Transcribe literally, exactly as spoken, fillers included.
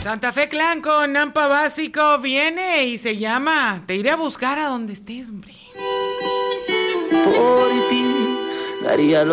Santa Fe Clan con Nampa Básico viene y se llama Te iré a buscar a donde estés, hombre. Por ti daría lo